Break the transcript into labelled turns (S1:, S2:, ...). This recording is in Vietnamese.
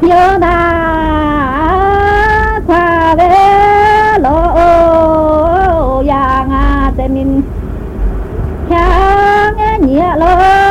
S1: nhớ ta xa về lộ giang à tên mình cha nghe nhẹ lo